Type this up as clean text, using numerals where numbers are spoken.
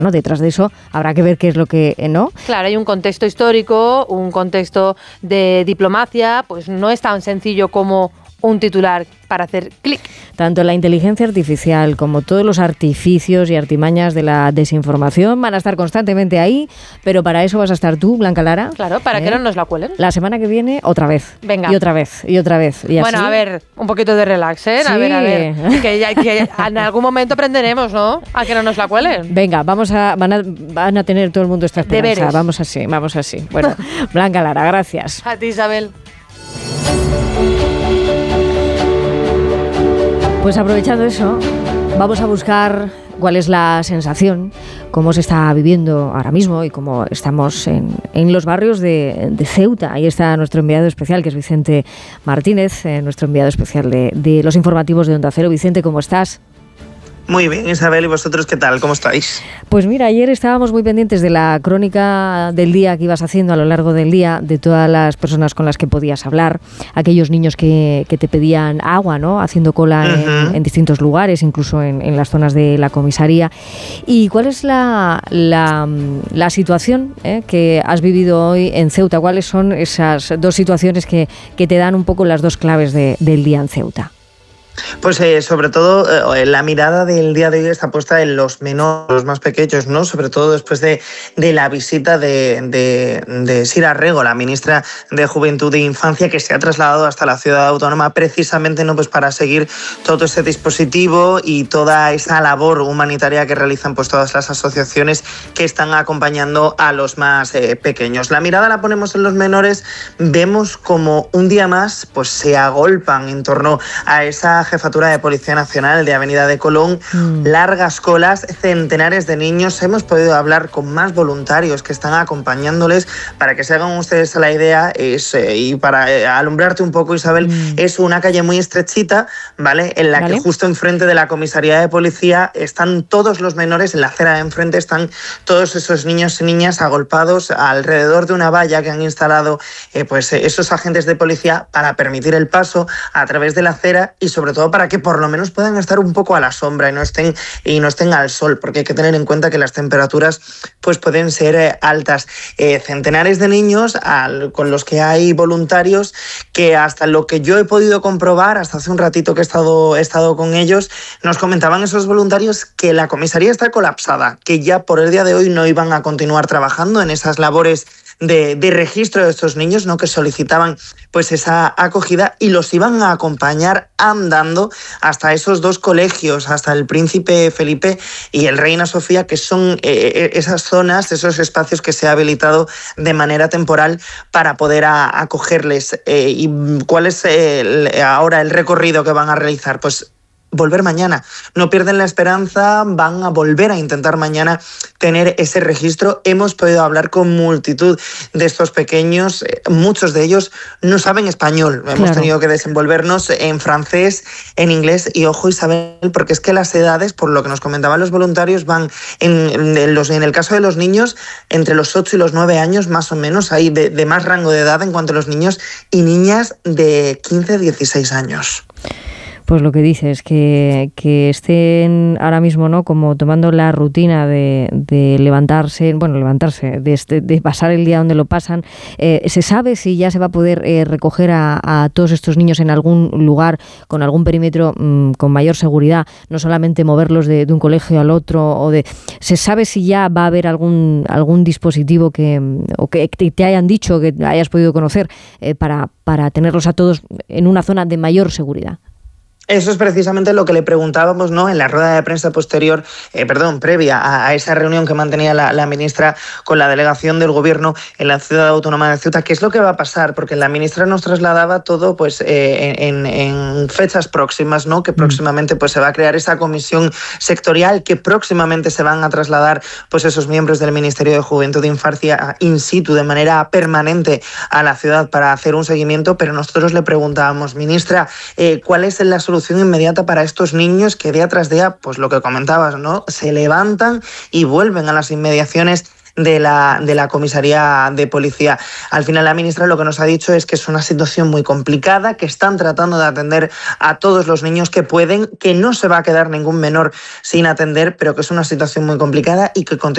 ¿no? Detrás de eso habrá que ver qué es lo que, ¿no? Claro, hay un contexto histórico, un contexto de diplomacia, pues no es tan sencillo como un titular para hacer clic. Tanto la inteligencia artificial como todos los artificios y artimañas de la desinformación van a estar constantemente ahí, pero para eso vas a estar tú, Blanca Lara. Claro, para que no nos la cuelen. La semana que viene, otra vez. Venga. Y otra vez, y otra vez. Y bueno, así. a ver, un poquito de relax, ¿eh? Sí. A ver. Que en algún momento aprenderemos, ¿no? A que no nos la cuelen. Venga, van a tener todo el mundo esta esperanza. Deberes. Vamos así. Bueno, Blanca Lara, gracias. A ti, Isabel. Pues aprovechando eso, vamos a buscar cuál es la sensación, cómo se está viviendo ahora mismo y cómo estamos en los barrios de Ceuta. Ahí está nuestro enviado especial, que es Vicente Martínez, nuestro enviado especial de los informativos de Onda Cero. Vicente, ¿cómo estás? Muy bien, Isabel, ¿y vosotros qué tal? ¿Cómo estáis? Pues mira, ayer estábamos muy pendientes de la crónica del día que ibas haciendo a lo largo del día, de todas las personas con las que podías hablar, aquellos niños que te pedían agua, ¿no? Haciendo cola en distintos lugares, incluso en las zonas de la comisaría. ¿Y cuál es la situación que has vivido hoy en Ceuta? ¿Cuáles son esas dos situaciones que te dan un poco las dos claves del día en Ceuta? Pues sobre todo la mirada del día de hoy está puesta en los menores, los más pequeños, ¿no? Sobre todo después de la visita de Sira Rego, la ministra de Juventud e Infancia, que se ha trasladado hasta la ciudad autónoma precisamente, ¿no? Pues para seguir todo ese dispositivo y toda esa labor humanitaria que realizan pues todas las asociaciones que están acompañando a los más pequeños. La mirada la ponemos en los menores, vemos como un día más pues se agolpan en torno a esa Jefatura de Policía Nacional de Avenida de Colón, largas colas, centenares de niños. Hemos podido hablar con más voluntarios que están acompañándoles. Para que se hagan ustedes a la idea, y para alumbrarte un poco, Isabel, es una calle muy estrechita, ¿vale? En la que justo enfrente de la comisaría de policía están todos los menores, en la acera de enfrente están todos esos niños y niñas agolpados alrededor de una valla que han instalado pues esos agentes de policía para permitir el paso a través de la acera y sobre todo para que por lo menos puedan estar un poco a la sombra y no estén al sol, porque hay que tener en cuenta que las temperaturas pues pueden ser altas. Centenares de niños con los que hay voluntarios que, hasta lo que yo he podido comprobar, hasta hace un ratito que he estado con ellos, nos comentaban esos voluntarios que la comisaría está colapsada, que ya por el día de hoy no iban a continuar trabajando en esas labores de registro de estos niños, ¿no? Que solicitaban pues esa acogida, y los iban a acompañar andando hasta esos dos colegios, hasta el Príncipe Felipe y el Reina Sofía, que son esas zonas, esos espacios que se ha habilitado de manera temporal para poder acogerles. ¿Y cuál es ahora el recorrido que van a realizar? Pues volver mañana. No pierden la esperanza, van a volver a intentar mañana tener ese registro. Hemos podido hablar con multitud de estos pequeños, muchos de ellos no saben español. Claro. Hemos tenido que desenvolvernos en francés, en inglés, y ojo, Isabel, porque es que las edades, por lo que nos comentaban los voluntarios, van en el caso de los niños, entre los 8 y los 9 años, más o menos, hay de más rango de edad en cuanto a los niños y niñas de 15 a 16 años. Pues lo que dices, que estén ahora mismo, ¿no? Como tomando la rutina de levantarse, de pasar el día donde lo pasan. ¿Se sabe si ya se va a poder recoger a todos estos niños en algún lugar, con algún perímetro con mayor seguridad? No solamente moverlos de un colegio al otro, ¿se sabe si ya va a haber algún dispositivo que te hayan dicho, que hayas podido conocer, para tenerlos a todos en una zona de mayor seguridad? Eso es precisamente lo que le preguntábamos, ¿no? En la rueda de prensa previa a esa reunión que mantenía la ministra con la delegación del gobierno en la ciudad autónoma de Ceuta. ¿Qué es lo que va a pasar? Porque la ministra nos trasladaba todo pues en fechas próximas, ¿no? Que próximamente pues se va a crear esa comisión sectorial, que próximamente se van a trasladar pues esos miembros del Ministerio de Juventud e Infancia in situ, de manera permanente, a la ciudad para hacer un seguimiento. Pero nosotros le preguntábamos, ministra, ¿cuál es la solución inmediata para estos niños que día tras día, pues lo que comentabas, ¿no? Se levantan y vuelven a las inmediaciones de la comisaría de policía? Al final, la ministra lo que nos ha dicho es que es una situación muy complicada, que están tratando de atender a todos los niños que pueden, que no se va a quedar ningún menor sin atender, pero que es una situación muy complicada y que